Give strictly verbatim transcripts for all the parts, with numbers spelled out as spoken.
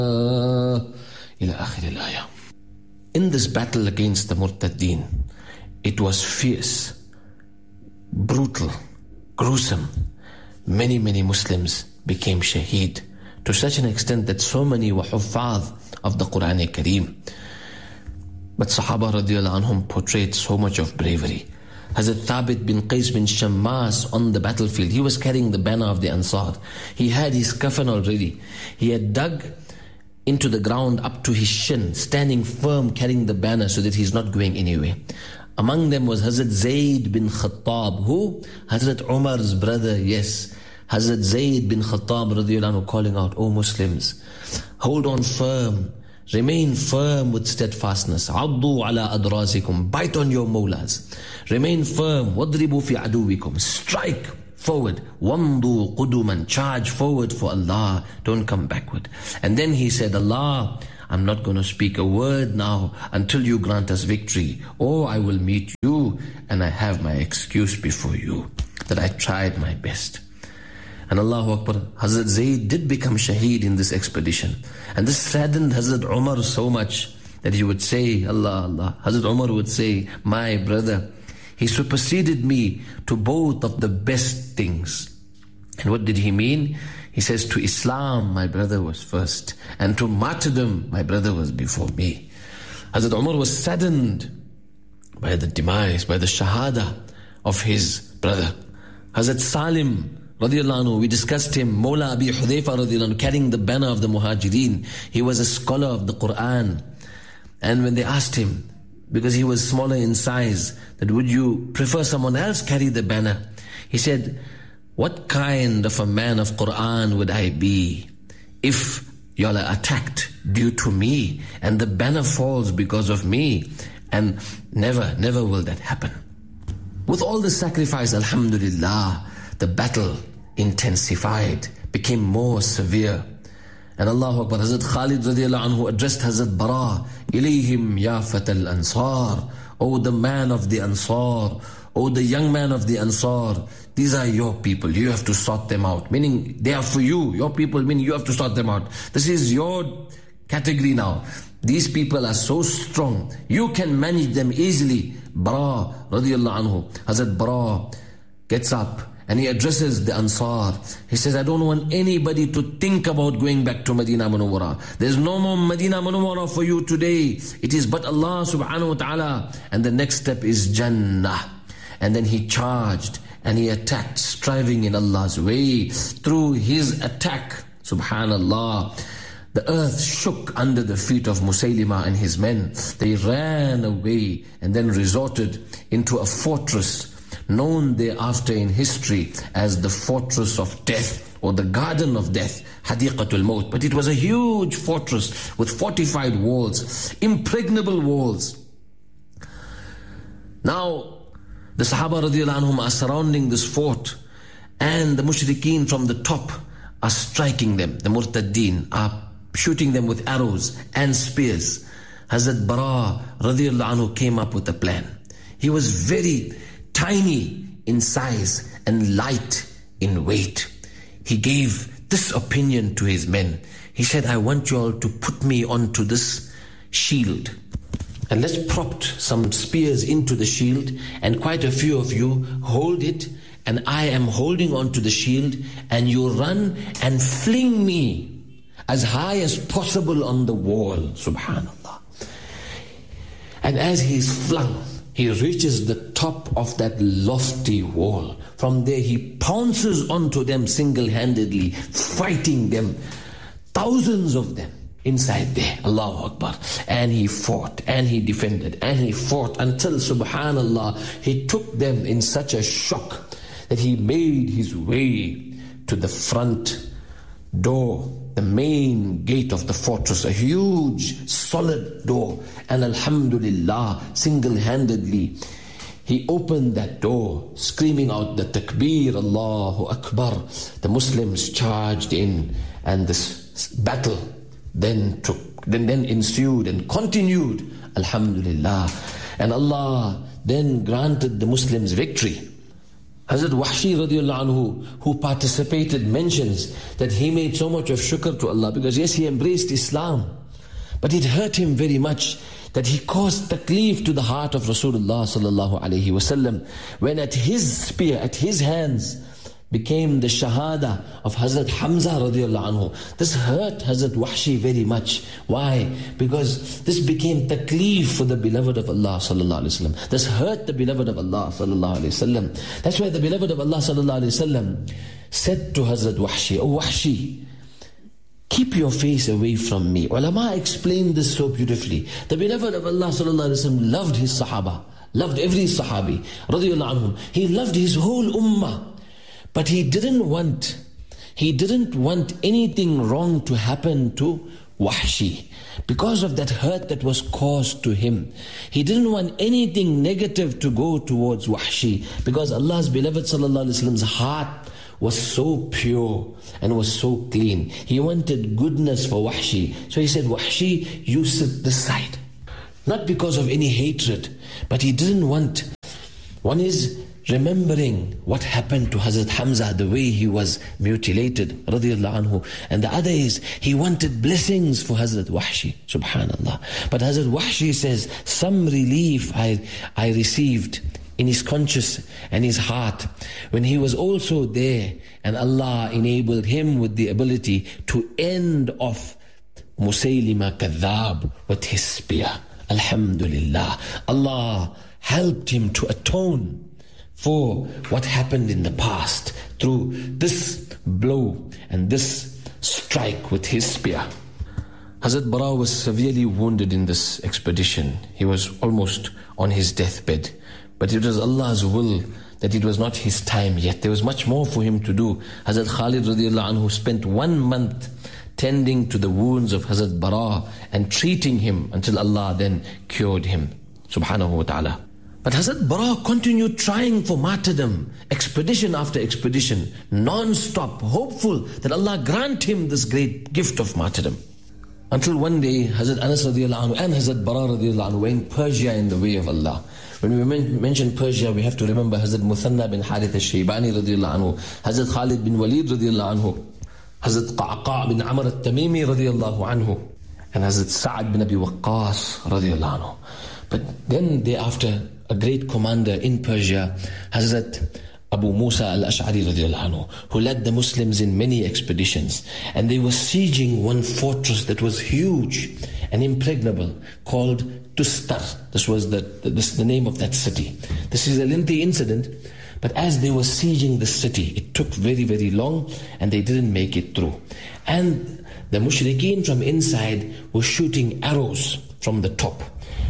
ila akhir al-ayah. In this battle against the Murtaddeen, it was fierce, brutal, gruesome. Many, many Muslims became shaheed, to such an extent that so many were huffaz of the Quran Kareem. But Sahaba radiallahu anhum portrayed so much of bravery. Hazrat Thabit bin Qais bin Shammas on the battlefield, he was carrying the banner of the Ansar. He had his kafan already. He had dug into the ground up to his shin, standing firm, carrying the banner so that he's not going anywhere. Among them was Hazrat Zayd bin Khattab, who? Hazrat Umar's brother, yes. Hazrat Zayd bin Khattab radiallahu anhu calling out, O Muslims, hold on firm, remain firm with steadfastness. Addu ala adrasikum, bite on your molars. Remain firm. Wadribu fi aduwikum, strike forward. Wamdu quduman, charge forward for Allah. Don't come backward. And then he said, Allah, I'm not going to speak a word now until you grant us victory, or I will meet you and I have my excuse before you that I tried my best. And Allahu Akbar, Hazrat Zayd did become shaheed in this expedition. And this saddened Hazrat Umar so much that he would say, Allah, Allah. Hazrat Umar would say, my brother, he superseded me to both of the best things. And what did he mean? He says, to Islam, my brother was first. And to martyrdom, my brother was before me. Hazrat Umar was saddened by the demise, by the shahada of his brother. Hazrat Salim, radiallahu anhu, we discussed him, Mawla Abi Hudhayfa radiallahu anhu, carrying the banner of the Muhajirin. He was a scholar of the Quran. And when they asked him, because he was smaller in size, that would you prefer someone else carry the banner? He said, what kind of a man of Quran would I be if y'all are attacked due to me and the banner falls because of me? And never, never will that happen. With all the sacrifice, alhamdulillah, the battle intensified, became more severe. And Allahu Akbar, Hazrat Khalid radiallahu anhu addressed Hazrat Bara, Ilayhim ya fatal ansar, O the man of the Ansar, O the young man of the Ansar, these are your people, you have to sort them out. Meaning, they are for you, your people, meaning you have to sort them out. This is your category now. These people are so strong, you can manage them easily. Bara radiallahu anhu, Hazrat Bara gets up and he addresses the Ansar. He says, I don't want anybody to think about going back to Medina Munawwara. There's no more Medina Munawwara for you today. It is but Allah subhanahu wa ta'ala. And the next step is Jannah. And then he charged and he attacked, striving in Allah's way. Through his attack, subhanallah, the earth shook under the feet of Musaylima and his men. They ran away and then resorted into a fortress known thereafter in history as the Fortress of Death, or the Garden of Death, Hadiqatul Maut. But it was a huge fortress with fortified walls, impregnable walls. Now, the Sahaba radiallahu anhum are surrounding this fort, and the mushrikeen from the top are striking them. The Murtaddeen are shooting them with arrows and spears. Hazrat Bara radiallahu anhu came up with a plan. He was very tiny in size and light in weight. He gave this opinion to his men. He said, I want you all to put me onto this shield. And let's prop some spears into the shield, and quite a few of you hold it, and I am holding onto the shield, and you run and fling me as high as possible on the wall. Subhanallah. And as he is flung, he reaches the top of that lofty wall. From there he pounces onto them single-handedly, fighting them. Thousands of them inside there. Allahu Akbar. And he fought, and he defended, and he fought until, subhanallah, he took them in such a shock that he made his way to the front door, the main gate of the fortress, a huge solid door. And alhamdulillah, single-handedly he opened that door, screaming out the takbir, Allahu Akbar. The Muslims charged in, and this battle then took then, then ensued and continued, alhamdulillah. And Allah then granted the Muslims victory. Hazrat Wahshi radiallahu anhu, who participated, mentions that he made so much of shukr to Allah, because yes, he embraced Islam, but it hurt him very much that he caused taklif to the heart of Rasulullah sallallahu alaihi wasallam, when at his spear, at his hands, became the shahada of Hazrat Hamza radiallahu anhu. This hurt Hazrat Wahshi very much. Why? Because this became taklif for the beloved of Allah sallallahu alaihi wasallam. This hurt the beloved of Allah sallallahu alaihi wasallam. That's why the beloved of Allah sallallahu alaihi wasallam said to Hazrat Wahshi, "Oh Wahshi, keep your face away from me." Ulama explained this so beautifully. The beloved of Allah sallallahu alaihi wasallam loved his sahaba, loved every sahabi radiallahu anhum. He loved his whole ummah. But he didn't want, he didn't want anything wrong to happen to Wahshi. Because of that hurt that was caused to him, he didn't want anything negative to go towards Wahshi. Because Allah's beloved sallallahu alaihi wasallam's heart was so pure and was so clean. He wanted goodness for Wahshi. So he said, "Wahshi, you sit this side." Not because of any hatred, but he didn't want. One is remembering what happened to Hazrat Hamza, the way he was mutilated, radiallahu anhu. And the other is, he wanted blessings for Hazrat Wahshi, subhanallah. But Hazrat Wahshi says, some relief I, I received in his conscience and his heart when he was also there, and Allah enabled him with the ability to end off Musaylima Kadhab with his spear. Alhamdulillah. Allah helped him to atone for what happened in the past through this blow and this strike with his spear. Hazrat Bara was severely wounded in this expedition. He was almost on his deathbed. But it was Allah's will that it was not his time yet. There was much more for him to do. Hazrat Khalid radiallahu anhu spent one month tending to the wounds of Hazrat Bara and treating him until Allah then cured him, subhanahu wa ta'ala. But Hazrat Bara continued trying for martyrdom, expedition after expedition, non-stop, hopeful that Allah grant him this great gift of martyrdom. Until one day, Hazrat Anas radiallahu anhu and Hazrat Bara radiallahu anhu were in Persia in the way of Allah. When we men- mention Persia, we have to remember Hazrat Muthanna bin Harith al-Shaybani radiallahu anhu, Hazrat Khalid bin Walid radiallahu anhu, Hazrat Qa'qa' bin Amr al-Tamimi radiallahu anhu, and Hazrat Sa'ad bin Abi Waqqas radiallahu anhu. But then thereafter, a great commander in Persia, Hazrat Abu Musa al-Ash'ari radiallahu anhu, who led the Muslims in many expeditions. And they were sieging one fortress that was huge and impregnable, called Tustar. This was the, this, the name of that city. This is a lengthy incident, but as they were sieging the city, it took very, very long, and they didn't make it through. And the mushrikeen from inside were shooting arrows from the top.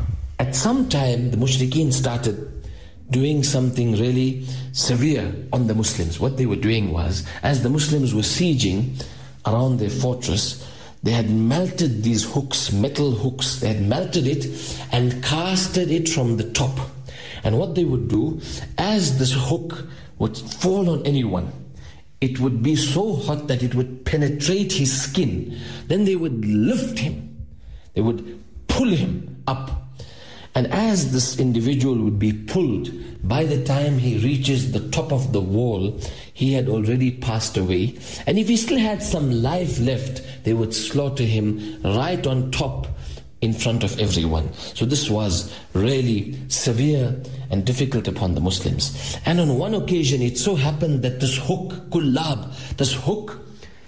At some time, the mushrikeen started doing something really severe on the Muslims. What they were doing was, as the Muslims were sieging around their fortress, they had melted these hooks, metal hooks, they had melted it and casted it from the top. And what they would do, as this hook would fall on anyone, it would be so hot that it would penetrate his skin. Then they would lift him, they would pull him up. And as this individual would be pulled, by the time he reaches the top of the wall, he had already passed away. And if he still had some life left, they would slaughter him right on top in front of everyone. So this was really severe and difficult upon the Muslims. And on one occasion, it so happened that this hook, kullab, this hook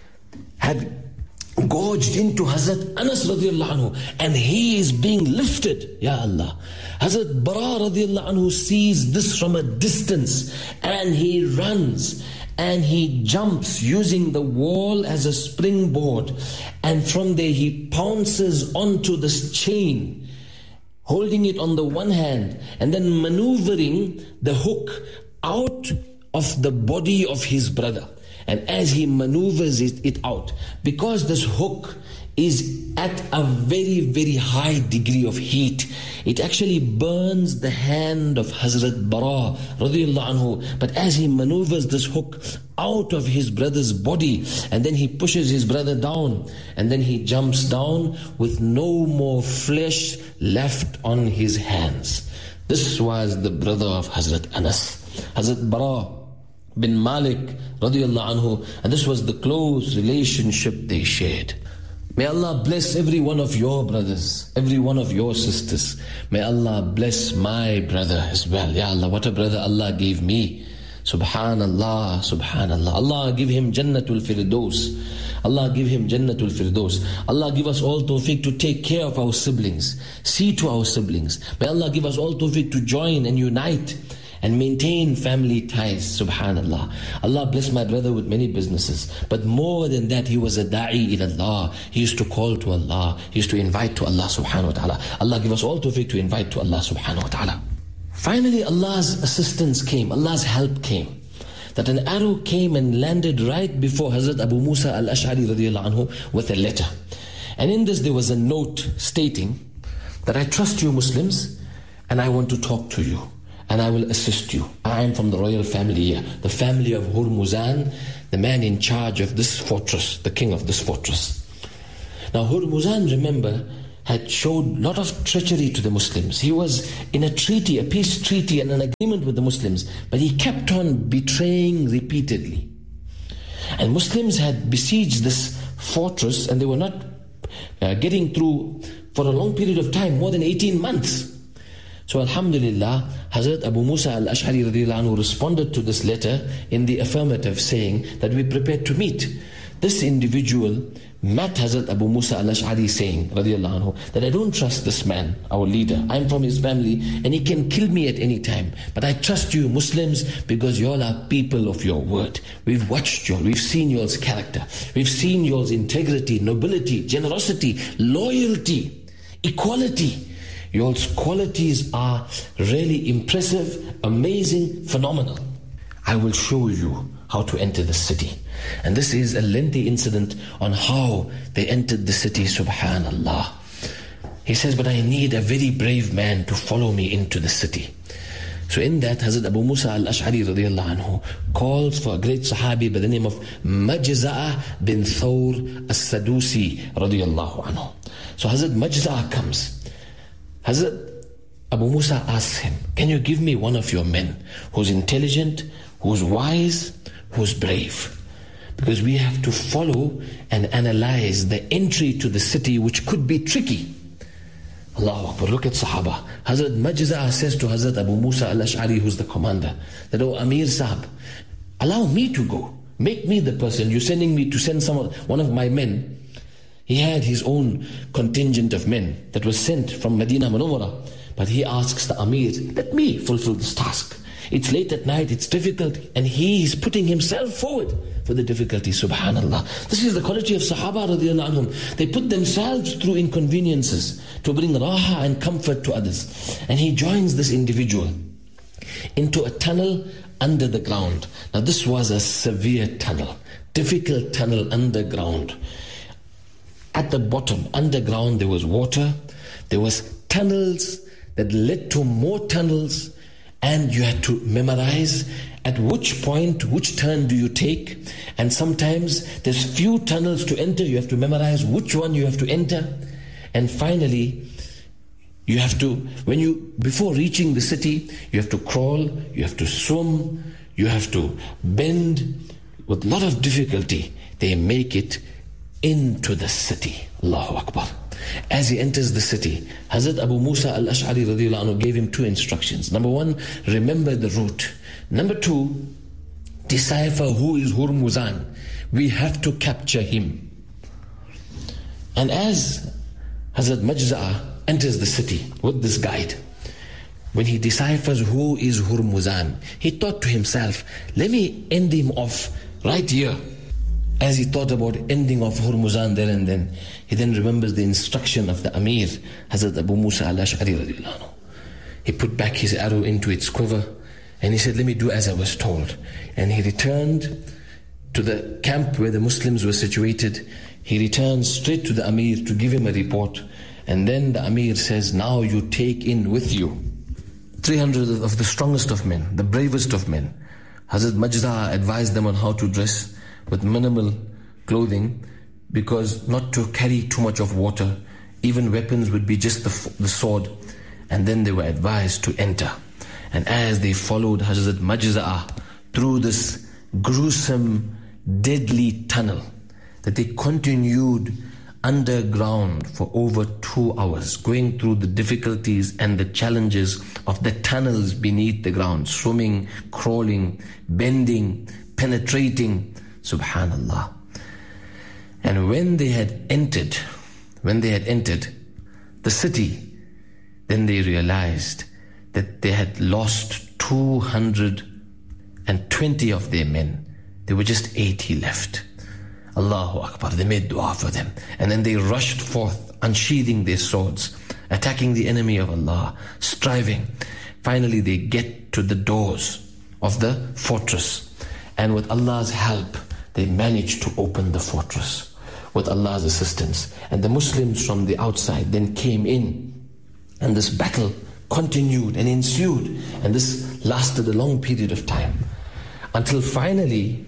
had gorged into Hazrat Anas radiallahu anhu, and he is being lifted. Ya Allah. Hazrat Bara radiallahu anhu sees this from a distance, and he runs and he jumps using the wall as a springboard, and from there he pounces onto this chain, holding it on the one hand and then maneuvering the hook out of the body of his brother. And as he maneuvers it, it out, because this hook is at a very, very high degree of heat, it actually burns the hand of Hazrat Bara radiallahu anhu. But as he maneuvers this hook out of his brother's body, and then he pushes his brother down, and then he jumps down with no more flesh left on his hands. This was the brother of Hazrat Anas. Hazrat Bara bin Malik radiallahu anhu, and this was the close relationship they shared. May Allah bless every one of your brothers, every one of your sisters. May Allah bless my brother as well. Ya Allah, what a brother Allah gave me. Subhanallah, Subhanallah. Allah give him Jannatul Firdaus. Allah give him Jannatul Firdaus. Allah give us all tawfiq to take care of our siblings, see to our siblings. May Allah give us all tawfiq to join and unite and maintain family ties. Subhanallah. Allah bless my brother with many businesses, but more than that, he was a da'i ila Allah. He used to call to Allah. He used to invite to Allah subhanahu wa ta'ala. Allah give us all tawfiq to invite to Allah subhanahu wa ta'ala. Finally, Allah's assistance came, Allah's help came. That an arrow came and landed right before Hazrat Abu Musa al-Ash'ari radiallahu anhu with a letter. And in this there was a note stating that I trust you Muslims and I want to talk to you and I will assist you. I am from the royal family here, the family of Hurmuzan, the man in charge of this fortress, the king of this fortress. Now Hurmuzan, remember, had showed a lot of treachery to the Muslims. He was in a treaty, a peace treaty and an agreement with the Muslims, but he kept on betraying repeatedly. And Muslims had besieged this fortress and they were not uh, getting through for a long period of time, more than eighteen months. So Alhamdulillah, Hazrat Abu Musa al-Ash'ari radiallahu anhu responded to this letter in the affirmative, saying that we prepared to meet. This individual met Hazrat Abu Musa al-Ash'ari saying, radiallahu anhu, that I don't trust this man, our leader. I'm from his family and he can kill me at any time. But I trust you Muslims because you all are people of your word. We've watched you, we've seen yours character. We've seen yours integrity, nobility, generosity, loyalty, equality. Yours qualities are really impressive, amazing, phenomenal. I will show you how to enter the city. And this is a lengthy incident on how they entered the city, subhanallah. He says, but I need a very brave man to follow me into the city. So in that, Hazrat Abu Musa al-Ash'ari radiallahu anhu calls for a great sahabi by the name of Majza'a bin Thawr as-Sadusi radiallahu anhu. So Hazrat Majza'a comes. Hazrat Abu Musa asks him, can you give me one of your men who's intelligent, who's wise, who's brave? Because we have to follow and analyze the entry to the city, which could be tricky. Allahu Akbar, look at Sahaba. Hazrat Majza'a says to Hazrat Abu Musa al-Ash'ari, who's the commander, that, oh Amir Sahab, allow me to go. Make me the person. You're sending me to send someone, one of my men. He had his own contingent of men that was sent from Medina Munawwara. But he asks the Amir, let me fulfill this task. It's late at night, it's difficult, and he is putting himself forward for the difficulty, subhanallah. This is the quality of Sahaba radiallahu anhum. They put themselves through inconveniences to bring raha and comfort to others. And he joins this individual into a tunnel under the ground. Now this was a severe tunnel, difficult tunnel underground. At the bottom, underground, there was water, there was tunnels that led to more tunnels, and you had to memorize at which point, which turn do you take. And sometimes there's few tunnels to enter, you have to memorize which one you have to enter. And finally, you have to, when you, before reaching the city, you have to crawl, you have to swim, you have to bend. With a lot of difficulty, they make it into the city. Allahu Akbar. As he enters the city, Hazrat Abu Musa al-Ash'ari radiallahu anhu gave him two instructions. Number one, remember the route. Number two, decipher who is Hurmuzan. We have to capture him. And as Hazrat Majza'a enters the city with this guide, when he deciphers who is Hurmuzan, he thought to himself, let me end him off right here. As he thought about ending off Hurmuzan there and then, he then remembers the instruction of the Amir, Hazrat Abu Musa al-Ash'ari radiallahu anhu. He put back his arrow into its quiver and he said, let me do as I was told. And he returned to the camp where the Muslims were situated. He returned straight to the Amir to give him a report. And then the Amir says, now you take in with you three hundred of the strongest of men, the bravest of men. Hazrat Majza'a advised them on how to dress with minimal clothing, because not to carry too much of water, even weapons would be just the, the sword. And then they were advised to enter. And as they followed Hazrat Majza'a through this gruesome, deadly tunnel, that they continued underground for over two hours, going through the difficulties and the challenges of the tunnels beneath the ground, swimming, crawling, bending, penetrating, subhanallah. And when they had entered, when they had entered the city, then they realized that they had lost two hundred twenty of their men. There were just eighty left. Allahu Akbar, they made dua for them. And then they rushed forth, unsheathing their swords, attacking the enemy of Allah, striving. Finally they get to the doors of the fortress. And with Allah's help, they managed to open the fortress with Allah's assistance. And the Muslims from the outside then came in. And this battle continued and ensued. And this lasted a long period of time. Until finally,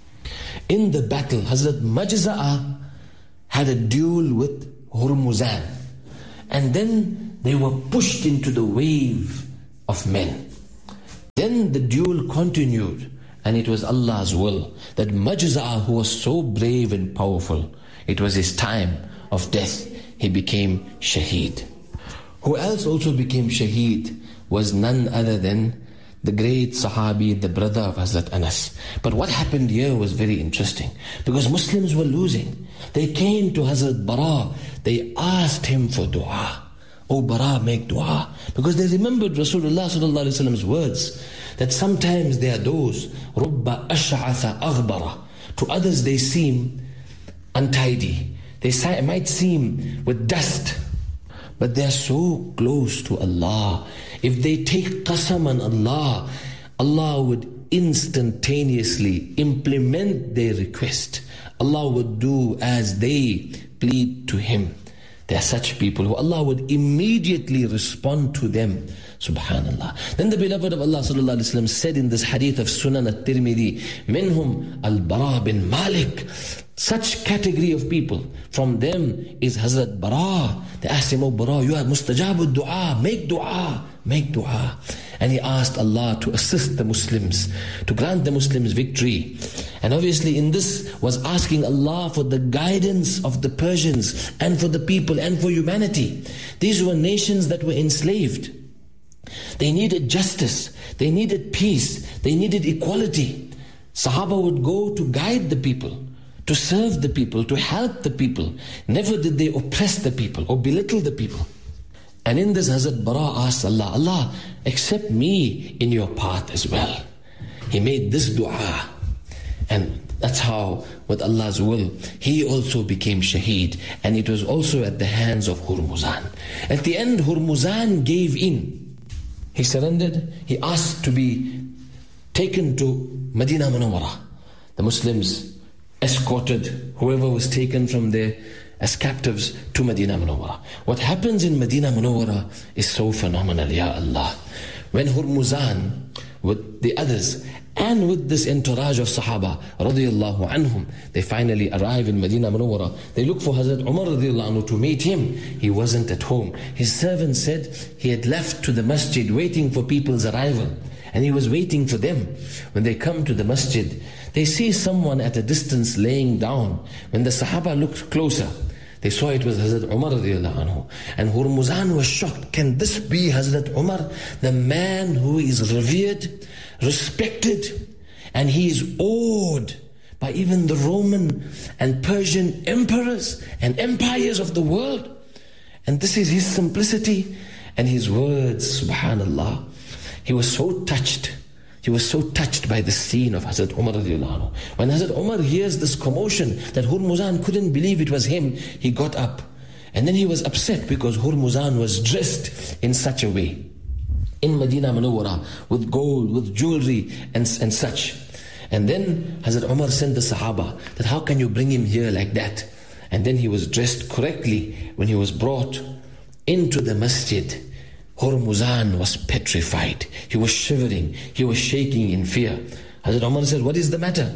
in the battle, Hazrat Majza'a had a duel with Hurmuzan. And then they were pushed into the wave of men. Then the duel continued, and it was Allah's will that Majza'a, who was so brave and powerful, it was his time of death. He became Shaheed. Who else also became Shaheed was none other than the great Sahabi, the brother of Hazrat Anas. But what happened here was very interesting, because Muslims were losing. They came to Hazrat Bara, they asked him for dua. Oh Bara, make dua. Because they remembered Rasulullah sallallahu alaihi wasallam's words, that sometimes there are those, Rubba ash'atha aghbara. To others they seem untidy. They might seem with dust, but they are so close to Allah. If they take qasam on Allah, Allah would instantaneously implement their request. Allah would do as they plead to Him. There are such people who Allah would immediately respond to them. Subhanallah. Then the beloved of Allah sallallahu alaihi wasallam said in this hadith of Sunan at-Tirmidhi, Minhum al-Bara bin Malik. Such category of people, from them is Hazrat Bara. They asked him, oh Bara, you are mustajabud dua, make dua, make dua. And he asked Allah to assist the Muslims, to grant the Muslims victory. And obviously in this was asking Allah for the guidance of the Persians and for the people and for humanity. These were nations that were enslaved. They needed justice, they needed peace, they needed equality. Sahaba would go to guide the people, to serve the people, to help the people. Never did they oppress the people or belittle the people. And in this, Hazrat Bara asked Allah, Allah, accept me in your path as well. He made this dua. And that's how, with Allah's will, he also became Shaheed. And it was also at the hands of Hurmuzan. At the end, Hurmuzan gave in. He surrendered. He asked to be taken to Medina Munawwara. The Muslims escorted whoever was taken from there as captives to Medina Munawwara. What happens in Medina Munawwara is so phenomenal, Ya Allah. When Hurmuzan, with the others, and with this entourage of Sahaba, radiyallahu anhum, they finally arrive in Medina Munawwara. They look for Hazrat Umar radiyallahu anhu to meet him. He wasn't at home. His servant said he had left to the masjid waiting for people's arrival. And he was waiting for them. When they come to the masjid, they see someone at a distance laying down. When the Sahaba looked closer, they saw it was Hazrat Umar radiyallahu anhu. And Hurmuzan was shocked. Can this be Hazrat Umar, the man who is revered, respected, and he is awed by even the Roman and Persian emperors and empires of the world? And this is his simplicity and his words, subhanallah. He was so touched. He was so touched by the scene of Hazrat Umar radiyallahu anhu. When Hazrat Umar hears this commotion, that Hurmuzan couldn't believe it was him, he got up. And then he was upset because Hurmuzan was dressed in such a way. In Medina Munawwara, with gold, with jewelry and, and such. And then Hazrat Umar sent the Sahaba that how can you bring him here like that? And then he was dressed correctly. When he was brought into the masjid, Hurmuzan was petrified. He was shivering. He was shaking in fear. Hazrat Umar said, what is the matter?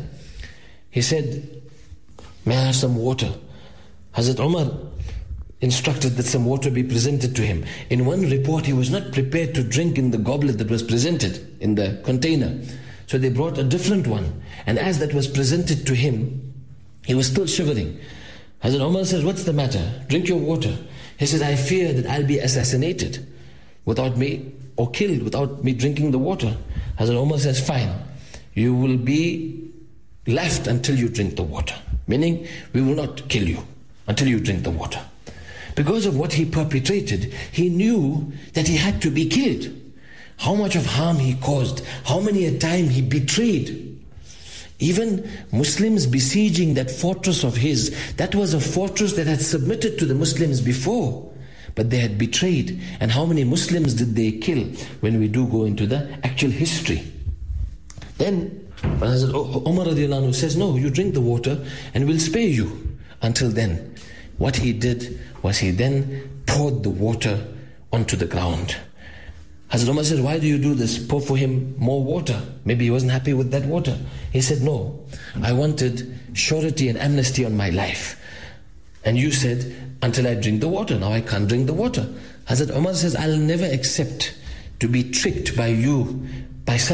He said, may I have some water? Hazrat Umar instructed that some water be presented to him. In one report, he was not prepared to drink in the goblet that was presented in the container. So they brought a different one. And as that was presented to him, he was still shivering. Hazrat Umar says, what's the matter? Drink your water. He says, I fear that I'll be assassinated without me, or killed without me drinking the water. Hazrat Umar says, fine. You will be left until you drink the water. Meaning, we will not kill you until you drink the water. Because of what he perpetrated, he knew that he had to be killed. How much of harm he caused, how many a time he betrayed. Even Muslims besieging that fortress of his, that was a fortress that had submitted to the Muslims before, but they had betrayed. And how many Muslims did they kill when we do go into the actual history? Then Umar radiallahu anhu says, no, you drink the water and we'll spare you. Until then, what he did was he then poured the water onto the ground. Hazrat Umar says, why do you do this? Pour for him more water. Maybe he wasn't happy with that water. He said, no, I wanted surety and amnesty on my life. And you said, until I drink the water. Now I can't drink the water. Hazrat Umar says, I'll never accept to be tricked by you, by